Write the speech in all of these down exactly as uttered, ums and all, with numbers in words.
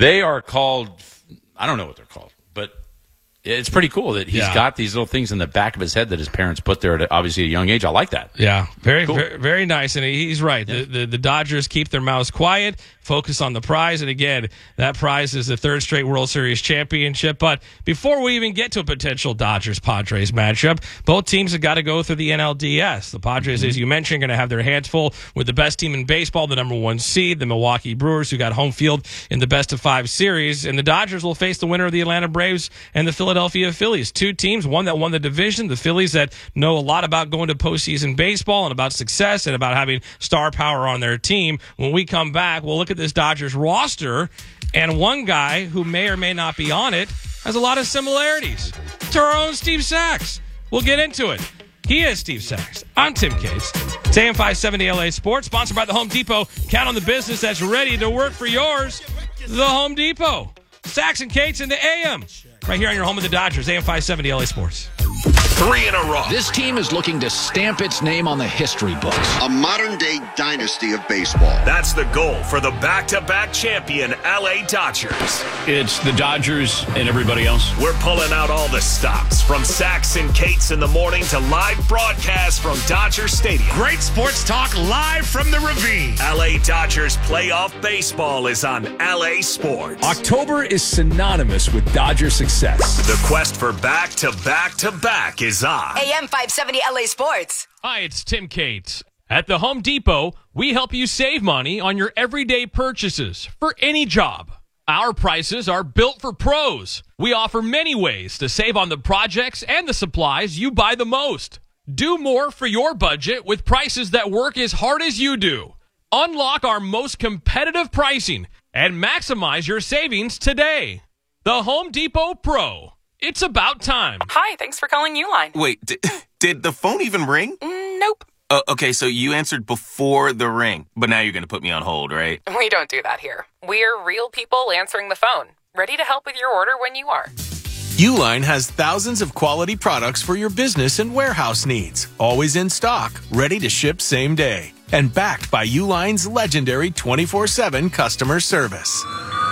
They are called, I don't know what they're called, but it's pretty cool that he's Yeah. got these little things in the back of his head that his parents put there at obviously a young age. I like that. Yeah, very, Cool. very, very nice. And he's right. Yeah. The, the the Dodgers keep their mouths quiet, focus on the prize. And again, that prize is the third straight World Series championship. But before we even get to a potential Dodgers-Padres matchup, both teams have got to go through the N L D S. The Padres, mm-hmm. as you mentioned, are going to have their hands full with the best team in baseball, the number one seed, the Milwaukee Brewers, who got home field in the best of five series. And the Dodgers will face the winner of the Atlanta Braves and the Philadelphia Phillies. Two teams, one that won the division, the Phillies that know a lot about going to postseason baseball and about success and about having star power on their team. When we come back, we'll look at this Dodgers roster, and one guy who may or may not be on it has a lot of similarities to our own Steve Sachs. We'll get into it. He is Steve Sachs. I'm Tim Cates. It's A M five seventy L A Sports, sponsored by the Home Depot. Count on the business that's ready to work for yours, the Home Depot. Sachs and Cates in the A M. Right here on your home of the Dodgers, A M five seventy L A Sports. Three in a row. This team is looking to stamp its name on the history books. A modern-day dynasty of baseball. That's the goal for the back-to-back champion L A Dodgers. It's the Dodgers and everybody else. We're pulling out all the stops, from Sachs and Cates in the morning to live broadcasts from Dodger Stadium. Great sports talk live from the Ravine. L A Dodgers playoff baseball is on L A Sports. October is synonymous with Dodger success. The quest for back-to-back-to-back is on. A M five seventy L A Sports. Hi, it's Tim Cates. At the Home Depot, we help you save money on your everyday purchases for any job. Our prices are built for pros. We offer many ways to save on the projects and the supplies you buy the most. Do more for your budget with prices that work as hard as you do. Unlock our most competitive pricing and maximize your savings today. The Home Depot Pro. It's about time. Hi, thanks for calling Uline. Wait, did, did the phone even ring? Mm, nope. Uh, okay, so you answered before the ring, but now you're going to put me on hold, right? We don't do that here. We're real people answering the phone, ready to help with your order when you are. Uline has thousands of quality products for your business and warehouse needs, always in stock, ready to ship same day, and backed by Uline's legendary twenty-four seven customer service.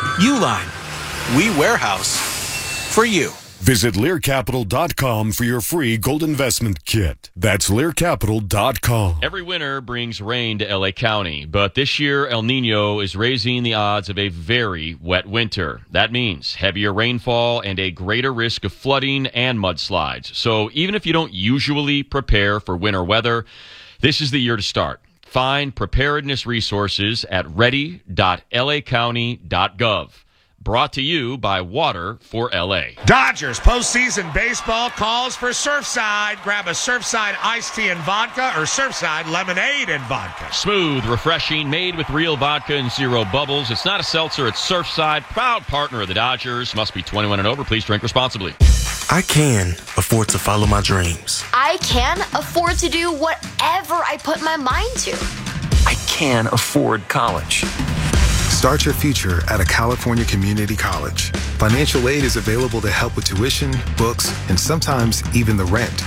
Uline, we warehouse for you. Visit Lear Capital dot com for your free gold investment kit. That's Lear Capital dot com. Every winter brings rain to L A County, but this year El Nino is raising the odds of a very wet winter. That means heavier rainfall and a greater risk of flooding and mudslides. So even if you don't usually prepare for winter weather, this is the year to start. Find preparedness resources at ready dot L A county dot gov. Brought to you by Water for L A. Dodgers postseason baseball calls for Surfside. Grab a Surfside iced tea and vodka or Surfside lemonade and vodka. Smooth, refreshing, made with real vodka and zero bubbles. It's not a seltzer, it's Surfside, proud partner of the Dodgers. Must be twenty-one and over. Please drink responsibly. I can afford to follow my dreams. I can afford to do whatever I put my mind to. I can afford college. Start your future at a California community college. Financial aid is available to help with tuition, books, and sometimes even the rent.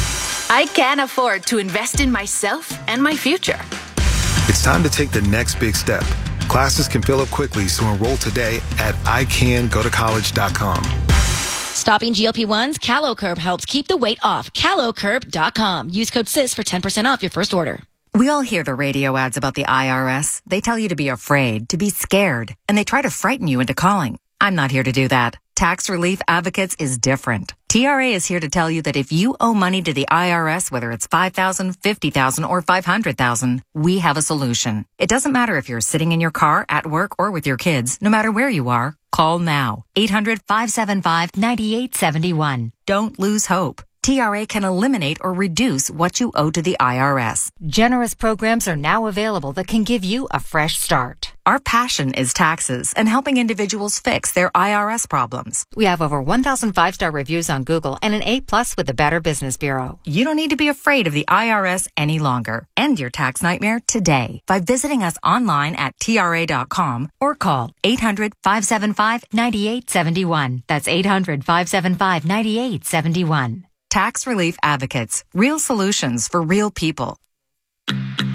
I can afford to invest in myself and my future. It's time to take the next big step. Classes can fill up quickly, so enroll today at I can go to college dot com. Stopping G L P ones, CaloCurb helps keep the weight off. Calo Curb dot com. Use code S I S for ten percent off your first order. We all hear the radio ads about the I R S. They tell you to be afraid, to be scared, and they try to frighten you into calling. I'm not here to do that. Tax Relief Advocates is different. T R A is here to tell you that if you owe money to the I R S, whether it's five thousand dollars, fifty thousand dollars, or five hundred thousand dollars, we have a solution. It doesn't matter if you're sitting in your car, at work, or with your kids. No matter where you are, call now. eight hundred, five seven five, nine eight seven one. Don't lose hope. T R A can eliminate or reduce what you owe to the I R S. Generous programs are now available that can give you a fresh start. Our passion is taxes and helping individuals fix their I R S problems. We have over one thousand five-star reviews on Google and an A plus with the Better Business Bureau. You don't need to be afraid of the I R S any longer. End your tax nightmare today by visiting us online at T R A dot com or call eight hundred, five seven five, nine eight seven one. That's eight hundred, five seven five, nine eight seven one. Tax Relief Advocates. Real solutions for real people.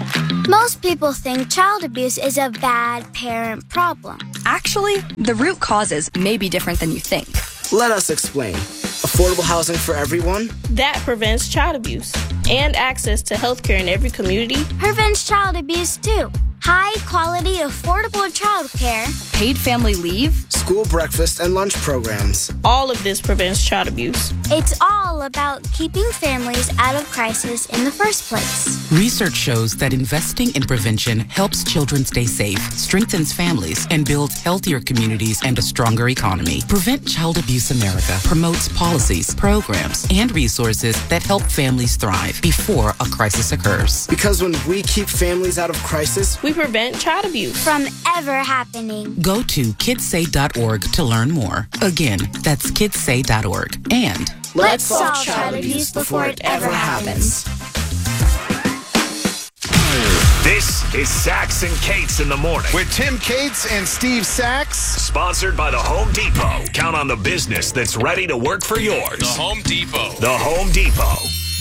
Most people think child abuse is a bad parent problem. Actually, the root causes may be different than you think. Let us explain. Affordable housing for everyone? That prevents child abuse. And access to health care in every community. Prevents child abuse, too. High quality, affordable child care. Paid family leave. School breakfast and lunch programs. All of this prevents child abuse. It's all about keeping families out of crisis in the first place. Research shows that investing in prevention helps children stay safe, strengthens families, and builds healthier communities and a stronger economy. Prevent Child Abuse America promotes policies, programs, and resources that help families thrive before a crisis occurs. Because when we keep families out of crisis, we prevent child abuse from ever happening. Go to kids say dot org to learn more. Again, that's kids say dot org. And let's solve child abuse before it ever happens. This is Sachs and Cates in the morning. With Tim Cates and Steve Sachs. Sponsored by the Home Depot. Count on the business that's ready to work for yours. The Home Depot. The Home Depot.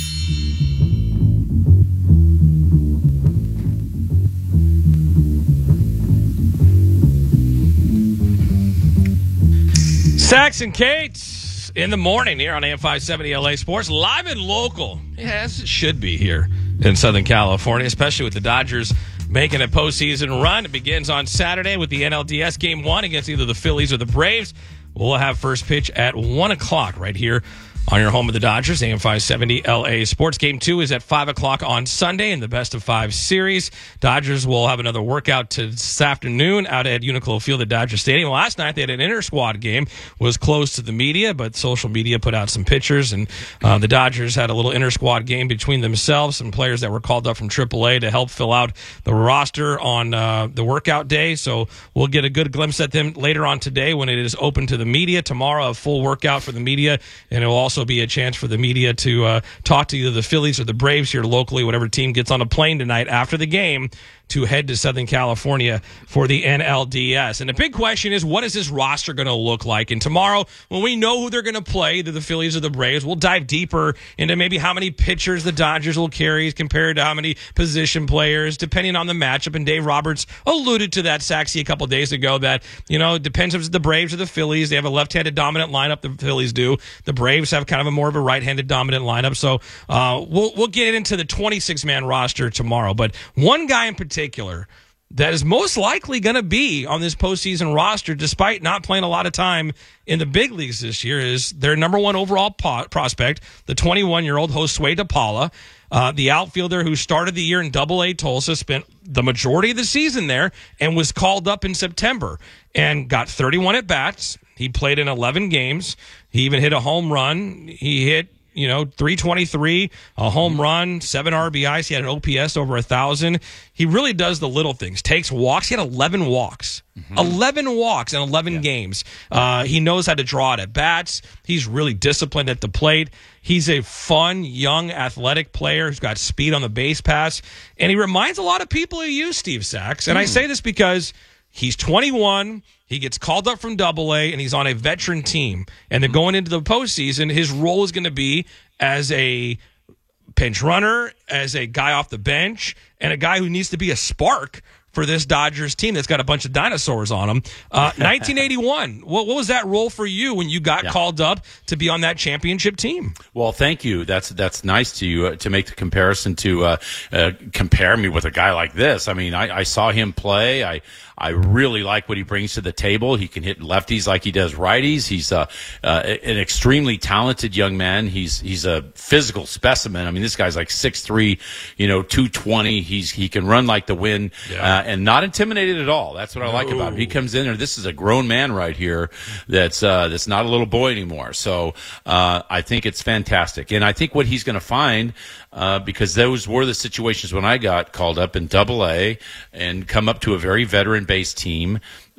Sachs and Cates in the morning here on A M five seventy L A Sports. Live and local. Yes, it should be here in Southern California, especially with the Dodgers making a postseason run. It begins on Saturday with the N L D S Game one against either the Phillies or the Braves. We'll have first pitch at one o'clock right here on your home of the Dodgers, A M five seventy L A Sports. Game two is at five o'clock on Sunday in the best of five series. Dodgers will have another workout this afternoon out at Uniqlo Field at Dodger Stadium. Last night they had an inter-squad game, was closed to the media, but social media put out some pictures, and uh, the Dodgers had a little inter-squad game between themselves, some players that were called up from triple A to help fill out the roster on uh, the workout day. So we'll get a good glimpse at them later on today when it is open to the media. Tomorrow, a full workout for the media, and it will also be a chance for the media to uh, talk to either the Phillies or the Braves here locally, whatever team gets on a plane tonight after the game to head to Southern California for the N L D S. And the big question is, what is this roster going to look like? And tomorrow, when we know who they're going to play, either the Phillies or the Braves, we'll dive deeper into maybe how many pitchers the Dodgers will carry compared to how many position players, depending on the matchup. And Dave Roberts alluded to that, Saxy, a couple days ago, that, you know, it depends if it's the Braves or the Phillies. They have a left-handed dominant lineup, the Phillies do. The Braves have kind of a more of a right-handed dominant lineup. So uh, we'll, we'll get into the twenty-six man roster tomorrow. But one guy in particular particular that is most likely going to be on this postseason roster, despite not playing a lot of time in the big leagues this year, is their number one overall po- prospect, the twenty-one-year-old Josue DePaula, uh, the outfielder who started the year in Double A Tulsa, spent the majority of the season there, and was called up in September and got thirty-one at-bats. He played in eleven games. He even hit a home run. He hit You know, three twenty-three, a home run, seven R B Is. He had an O P S over one thousand. He really does the little things. Takes walks. He had eleven walks. Mm-hmm. eleven walks in eleven yeah. games. Uh, he knows how to draw it at bats. He's really disciplined at the plate. He's a fun, young, athletic player who's got speed on the base pass. And he reminds a lot of people of you, Steve Sachs. And mm. I say this because he's twenty-one. He gets called up from Double A, and he's on a veteran team. And then going into the postseason, his role is going to be as a pinch runner, as a guy off the bench, and a guy who needs to be a spark for this Dodgers team that's got a bunch of dinosaurs on them. Uh, nineteen eighty-one, what, what was that role for you when you got yeah. called up to be on that championship team? Well, thank you. That's that's nice to you uh, to make the comparison to uh, uh, compare me with a guy like this. I mean, I, I saw him play. I I really like what he brings to the table. He can hit lefties like he does righties. He's uh, uh, an extremely talented young man. He's he's a physical specimen. I mean, this guy's like six three, you know, two twenty. He's he can run like the wind yeah. uh, and not intimidated at all. That's what I like about him. He comes in there. This is a grown man right here. That's uh, that's not a little boy anymore. So uh, I think it's fantastic, and I think what he's going to find. Uh, because those were the situations when I got called up in Double A and come up to a very veteran-based team. Um,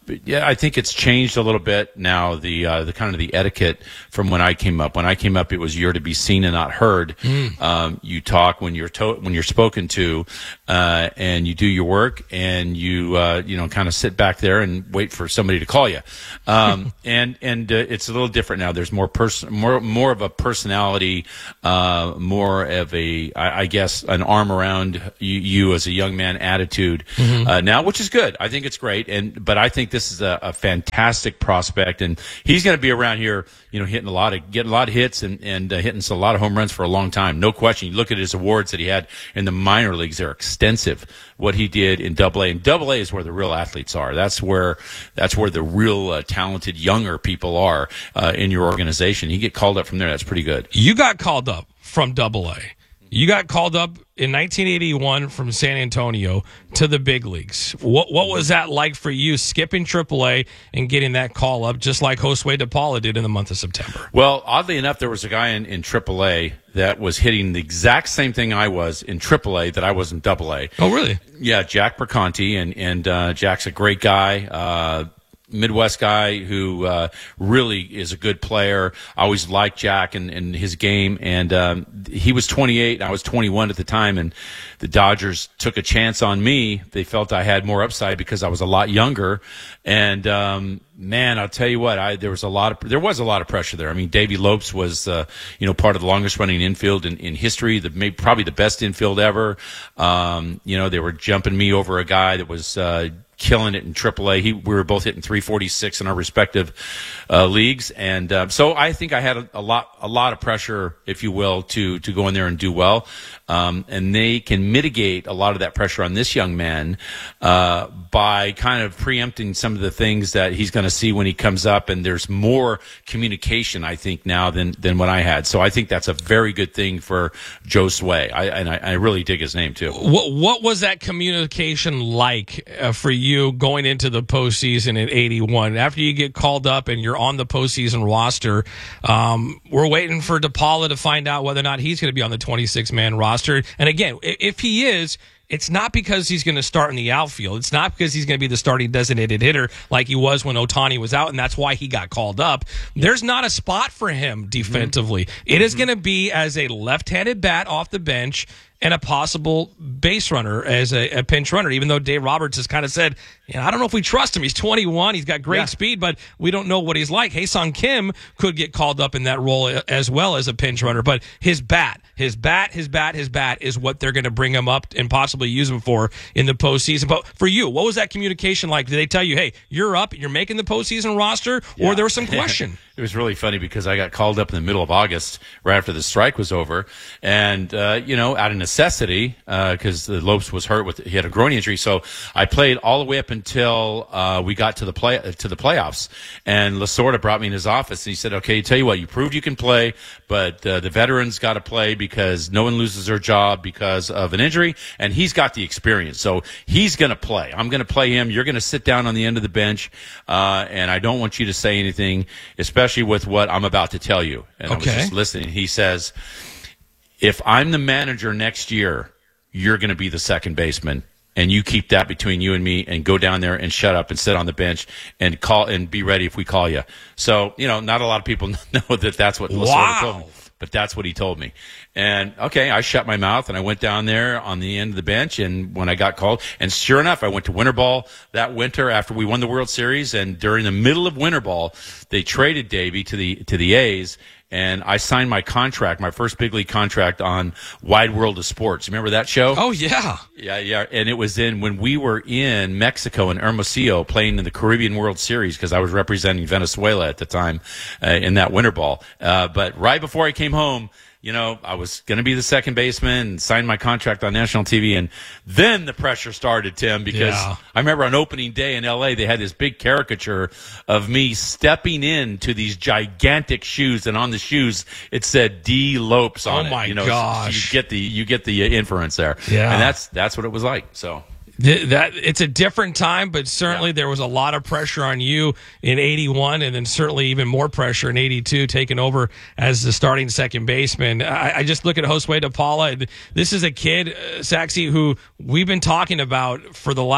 yeah, I think it's changed a little bit now. The uh, the kind of the etiquette from when I came up. When I came up, it was you're to be seen and not heard. Mm. Um, you talk when you're to- when you're spoken to, uh, and you do your work, and you uh, you know kind of sit back there and wait for somebody to call you. Um, and and uh, it's a little different now. There's more person, more more of a personality, uh, more of a I, I guess an arm around you, you as a young man attitude mm-hmm. uh, now, which is good. I think it's great. And but I think this is a, a fantastic prospect, and he's going to be around here, you know, hitting a lot of getting a lot of hits and and uh, hitting a lot of home runs for a long time, no question. You look at his awards that he had in the minor leagues; they're extensive. What he did in Double A, and Double A is where the real athletes are. That's where that's where the real uh, talented younger people are uh, in your organization. You get called up from there. That's pretty good. You got called up from Double A. You got called up in nineteen eighty-one from San Antonio to the big leagues. What what was that like for you, skipping Triple A and getting that call up, just like Josue De Paula did in the month of September? Well, oddly enough, there was a guy in, in Triple A that was hitting the exact same thing I was in Triple A that I was in Double A. Oh, really? Yeah, Jack Perconti, and, and uh, Jack's a great guy. Uh Midwest guy who uh, really is a good player. I always liked Jack and, and his game. And um, he was twenty-eight, and I was twenty-one at the time. And the Dodgers took a chance on me. They felt I had more upside because I was a lot younger. And um, man, I'll tell you what, I there was a lot of there was a lot of pressure there. I mean, Davey Lopes was uh, you know part of the longest running infield in, in history. The maybe probably the best infield ever. Um, you know, they were jumping me over a guy that was. Uh, killing it in Triple A. He, we were both hitting three forty-six in our respective uh, leagues, and uh, so I think I had a, a lot, a lot of pressure, if you will, to to go in there and do well. Um, and they can mitigate a lot of that pressure on this young man uh, by kind of preempting some of the things that he's going to see when he comes up. And there's more communication, I think, now than than what I had. So I think that's a very good thing for Josue. I and I, I really dig his name too. What what was that communication like uh, for you? You going into the postseason in eighty-one, after you get called up and you're on the postseason roster, um, we're waiting for De Paula to find out whether or not he's going to be on the twenty-six man roster. And again, if he is, it's not because he's going to start in the outfield. It's not because he's going to be the starting designated hitter like he was when Ohtani was out, and that's why he got called up. There's not a spot for him defensively. Mm-hmm. It is going to be as a left-handed bat off the bench and a possible base runner as a, a pinch runner, even though Dave Roberts has kind of said, you know, I don't know if we trust him. He's twenty-one. He's got great yeah. speed, but we don't know what he's like. Ha-Seong Kim could get called up in that role as well as a pinch runner, but his bat, his bat, his bat, his bat is what they're going to bring him up and possibly use him for in the postseason. But for you, what was that communication like? Did they tell you, hey, you're up, you're making the postseason roster, yeah. or there was some question? It was really funny because I got called up in the middle of August, right after the strike was over, and uh, you know, out of necessity, because uh, the Lopes was hurt with he had a groin injury, so I played all the way up until uh, we got to the play to the playoffs. And Lasorda brought me in his office and he said, "Okay, tell you what, you proved you can play, but uh, the veterans got to play because no one loses their job because of an injury, and he's got the experience, so he's going to play. I'm going to play him. You're going to sit down on the end of the bench, uh, and I don't want you to say anything, especially." Especially with what I'm about to tell you. And okay. I was just listening. He says, if I'm the manager next year, you're going to be the second baseman. And you keep that between you and me and go down there and shut up and sit on the bench and call and be ready if we call you. So, you know, not a lot of people know that that's what Lasorda wow. told me. But that's what he told me. And, okay, I shut my mouth, and I went down there on the end of the bench, and when I got called, and sure enough, I went to winter ball that winter after we won the World Series, and during the middle of winter ball, they traded Davey to the to the A's, and I signed my contract, my first big league contract on Wide World of Sports. Remember that show? Oh, yeah. Yeah, yeah, and it was in when we were in Mexico in Hermosillo playing in the Caribbean World Series because I was representing Venezuela at the time uh, in that winter ball. Uh, but right before I came home, you know, I was going to be the second baseman and signed my contract on national T V. And then the pressure started, Tim, because yeah. I remember on opening day in L A, they had this big caricature of me stepping into these gigantic shoes. And on the shoes, it said D. Lopes on oh it. my you know, gosh. So you get the, you get the inference there. Yeah. And that's, that's what it was like. So. That it's a different time, but certainly yeah. there was a lot of pressure on you in eighty-one, and then certainly even more pressure in eighty-two, taking over as the starting second baseman. I, I just look at Josue De Paula, and this is a kid, uh, Saxy, who we've been talking about for the last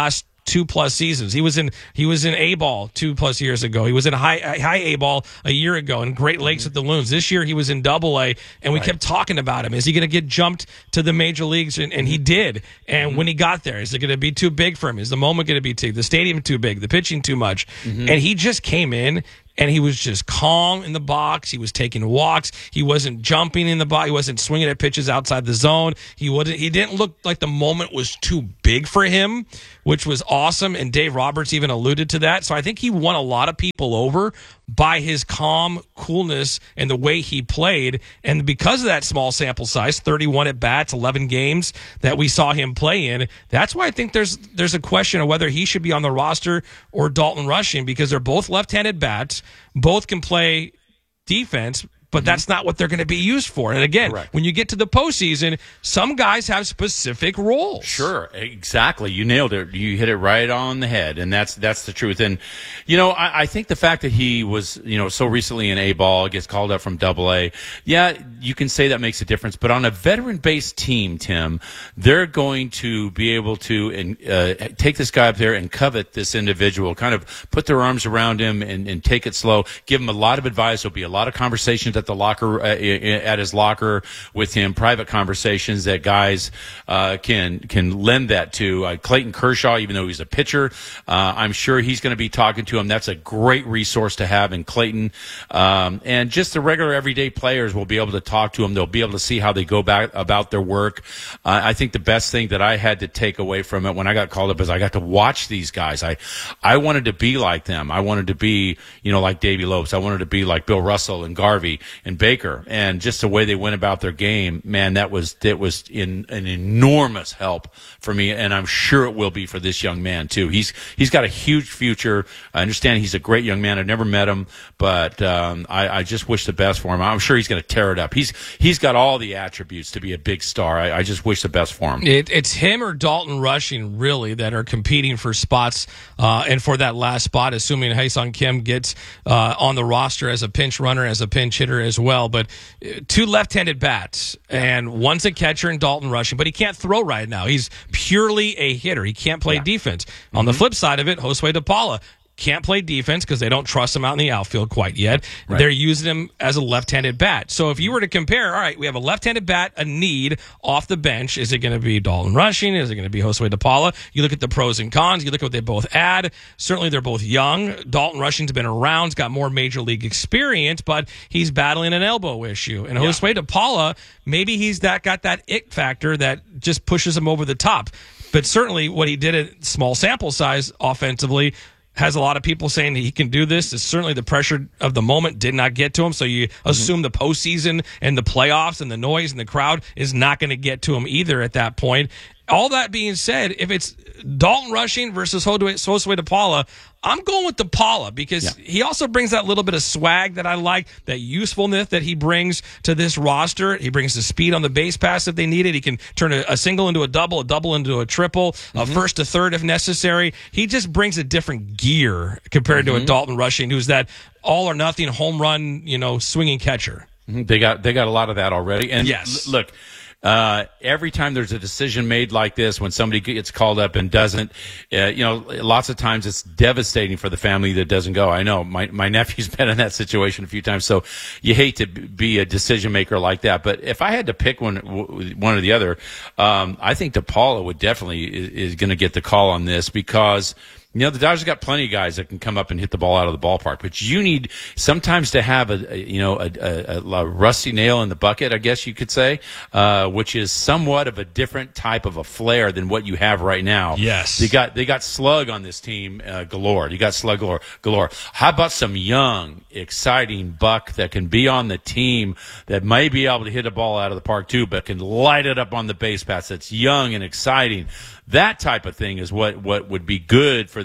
two plus seasons. He was in he was in A ball two plus years ago. He was in high high A ball a year ago in Great Lakes mm-hmm. at the Loons. This year he was in Double A, and we right. kept talking about him. Is he going to get jumped to the major leagues? And, and he did. And mm-hmm. when he got there, is it going to be too big for him? Is the moment going to be too the stadium too big? The pitching too much? Mm-hmm. And he just came in. And he was just calm in the box. He was taking walks. He wasn't jumping in the box. He wasn't swinging at pitches outside the zone. He wasn't. He didn't look like the moment was too big for him, which was awesome. And Dave Roberts even alluded to that. So I think he won a lot of people over by his calm coolness and the way he played. And because of that small sample size, thirty-one at bats, eleven games that we saw him play in, that's why I think there's there's a question of whether he should be on the roster or Dalton Rushing, because they're both left-handed bats. Both can play defense, but mm-hmm. that's not what they're going to be used for. And again, Correct. When you get to the postseason, some guys have specific roles. Sure, exactly. You nailed it. You hit it right on the head, and that's that's the truth. And you know, I, I think the fact that he was, you know, so recently in A ball, gets called up from Double A, yeah, you can say that makes a difference. But on a veteran-based team, Tim, they're going to be able to and uh, take this guy up there and covet this individual, kind of put their arms around him and, and take it slow, give him a lot of advice. There'll be a lot of conversations at the locker, uh, at his locker with him, private conversations that guys uh, can can lend that to. Uh, Clayton Kershaw, even though he's a pitcher, uh, I'm sure he's going to be talking to him. That's a great resource to have in Clayton. Um, and just the regular everyday players will be able to talk to him. They'll be able to see how they go back about their work. Uh, I think the best thing that I had to take away from it when I got called up is I got to watch these guys. I I wanted to be like them. I wanted to be, you know, like Davey Lopes. I wanted to be like Bill Russell and Garvey and Baker, and just the way they went about their game, man, that was that was in an enormous help for me, and I'm sure it will be for this young man too. He's he's got a huge future. I understand he's a great young man. I've never met him, but um, I, I just wish the best for him. I'm sure he's going to tear it up. He's he's got all the attributes to be a big star. I, I just wish the best for him. It, it's him or Dalton Rushing really that are competing for spots, uh, and for that last spot, assuming Ha-Seong Kim gets uh, on the roster as a pinch runner, as a pinch hitter as well. But two left-handed bats, and one's a catcher and Dalton Rushing, but he can't throw right now. He's purely a hitter. He can't play yeah. defense. Mm-hmm. On the flip side of it, Josue DePaula can't play defense because they don't trust him out in the outfield quite yet. Right. They're using him as a left-handed bat. So if you were to compare, all right, we have a left-handed bat, a need off the bench. Is it going to be Dalton Rushing? Is it going to be Josue DePaula? You look at the pros and cons. You look at what they both add. Certainly they're both young. Dalton Rushing's been around. He's got more major league experience, but he's battling an elbow issue. And yeah. Josue DePaula, maybe he's that got that it factor that just pushes him over the top. But certainly what he did at small sample size offensively has a lot of people saying that he can do this. It's certainly the pressure of the moment did not get to him. So you mm-hmm. assume the postseason and the playoffs and the noise and the crowd is not going to get to him either at that point. All that being said, if it's Dalton Rushing versus Josue DePaula, I'm going with DePaula because yeah. he also brings that little bit of swag that I like, that usefulness that he brings to this roster. He brings the speed on the base pass if they need it. He can turn a, a single into a double, a double into a triple, mm-hmm. a first to third if necessary. He just brings a different gear compared mm-hmm. to a Dalton Rushing, who's that all or nothing home run, you know, swinging catcher. Mm-hmm. They got they got a lot of that already. And yes. l- look. Uh, every time there's a decision made like this, when somebody gets called up and doesn't, uh, you know, lots of times it's devastating for the family that doesn't go. I know my, my nephew's been in that situation a few times, so you hate to be a decision maker like that. But if I had to pick one, one or the other, um, I think DePaula would definitely is, is going to get the call on this because, you know, the Dodgers got plenty of guys that can come up and hit the ball out of the ballpark, but you need sometimes to have a, a you know, a, a, a rusty nail in the bucket, I guess you could say, uh, which is somewhat of a different type of a flair than what you have right now. Yes. They got, they got slug on this team, uh, galore. You got slug galore, galore. How about some young, exciting buck that can be on the team that may be able to hit a ball out of the park too, but can light it up on the base pass that's young and exciting? That type of thing is what, what would be good for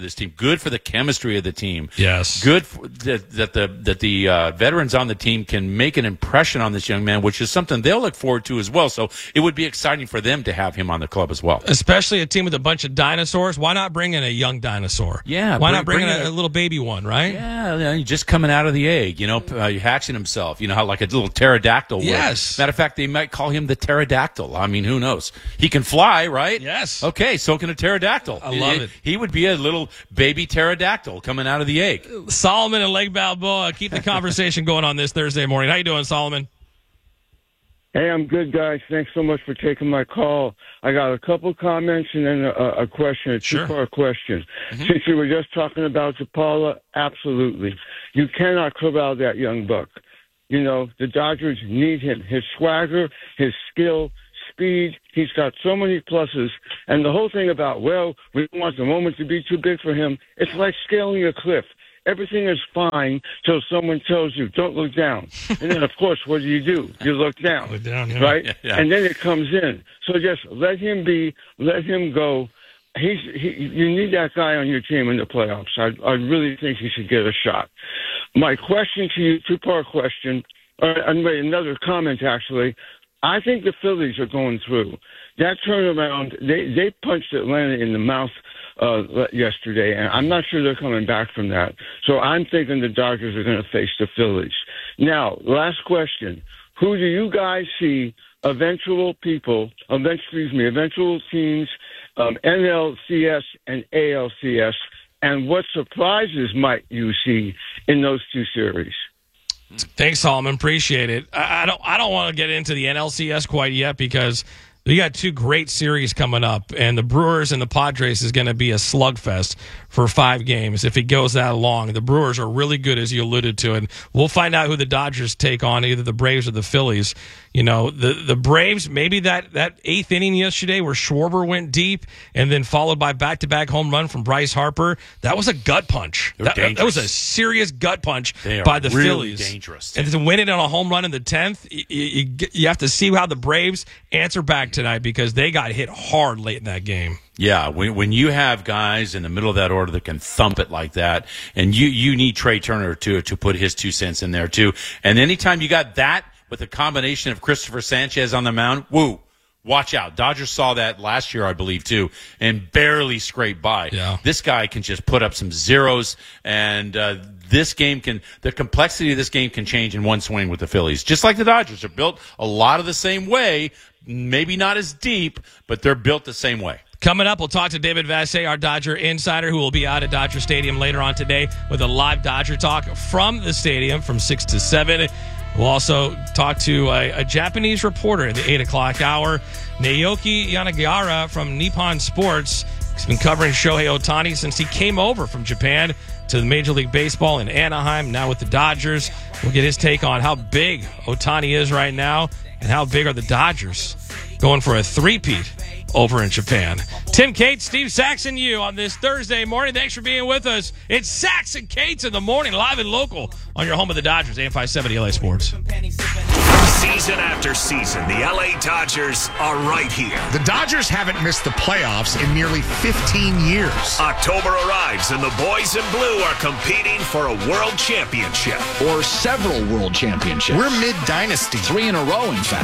this team. Good for the chemistry of the team. Yes. Good for, that, that the that the uh, veterans on the team can make an impression on this young man, which is something they'll look forward to as well. So it would be exciting for them to have him on the club as well. Especially a team with a bunch of dinosaurs. Why not bring in a young dinosaur? Yeah. Why bring, not bring, bring in a, a, a little baby one, right? Yeah, you know, just coming out of the egg, you know, uh, hatching himself, you know, how like a little pterodactyl would. Yes. Matter of fact, they might call him the pterodactyl. I mean, who knows? He can fly, right? Yes. Okay, so can a pterodactyl. I love it. He would be a little baby pterodactyl coming out of the egg. Solomon and Lake Balboa, keep the conversation going on this Thursday morning. How you doing, Solomon? Hey, I'm good, guys. Thanks so much for taking my call. I got a couple comments and then a, a question, a two-part Sure. question. Mm-hmm. Since you were just talking about Zapala, absolutely. You cannot corral that young buck. You know, the Dodgers need him. His swagger, his skill, speed, he's got so many pluses. And the whole thing about, well, we don't want the moment to be too big for him, it's like scaling a cliff. Everything is fine till someone tells you, don't look down. And then, of course, what do you do? You look down, Look down, yeah. right? Yeah, yeah. And then it comes in. So just let him be, let him go. He's he, you need that guy on your team in the playoffs. I, I really think he should get a shot. My question to you, two-part question, or another comment, actually. I think the Phillies are going through. That turnaround, they, they punched Atlanta in the mouth uh, yesterday, and I'm not sure they're coming back from that. So I'm thinking the Dodgers are going to face the Phillies. Now, last question. Who do you guys see eventual people, excuse me, eventual teams, um, N L C S and A L C S, and what surprises might you see in those two series? Thanks, Solomon. Appreciate it. I, I don't. I don't want to get into the N L C S quite yet because we got two great series coming up, and the Brewers and the Padres is going to be a slugfest for five games if it goes that long. The Brewers are really good, as you alluded to, and we'll find out who the Dodgers take on, either the Braves or the Phillies. You know, the the Braves, maybe that, that eighth inning yesterday where Schwarber went deep and then followed by back-to-back home run from Bryce Harper, that was a gut punch. That, that was a serious gut punch They are by the really Phillies. dangerous. And to win it on a home run in the tenth, you, you, you have to see how the Braves answer back tonight because they got hit hard late in that game. Yeah, when, when you have guys in the middle of that order that can thump it like that, and you, you need Trey Turner to to put his two cents in there too. And anytime you got that with a combination of Christopher Sanchez on the mound, woo, watch out. Dodgers saw that last year, I believe, too, and barely scraped by. Yeah. This guy can just put up some zeros, and uh, this game can, the complexity of this game can change in one swing with the Phillies. Just like the Dodgers are built a lot of the same way, maybe not as deep, but they're built the same way. Coming up, we'll talk to David Vassegh, our Dodger insider, who will be out at Dodger Stadium later on today with a live Dodger talk from the stadium from six to seven. We'll also talk to a, a Japanese reporter at the eight o'clock hour, Naoki Yanagihara from Nippon Sports. He's been covering Shohei Ohtani since he came over from Japan to the Major League Baseball in Anaheim, now with the Dodgers. We'll get his take on how big Ohtani is right now and how big are the Dodgers going for a three-peat over in Japan. Tim Cates, Steve Saxon, you on this Thursday morning. Thanks for being with us. It's Saxon Cates in the morning, live and local on your home of the Dodgers, A M five seventy L A Sports. Season after season, the L A Dodgers are right here. The Dodgers haven't missed the playoffs in nearly fifteen years. October arrives and the boys in blue are competing for a world championship. Or several world championships. We're mid-dynasty. Three in a row, in fact.